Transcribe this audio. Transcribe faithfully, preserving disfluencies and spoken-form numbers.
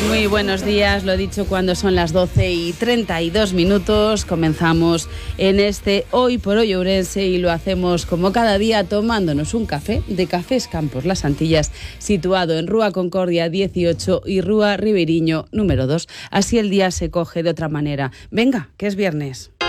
Muy buenos días, lo dicho, cuando son las doce y treinta y dos minutos, comenzamos en este Hoy por Hoy Ourense y lo hacemos como cada día tomándonos un café de Cafés Campos Las Antillas, situado en Rúa Concordia dieciocho y Rúa Ribeiriño número dos. Así el día se coge de otra manera. Venga, que es viernes.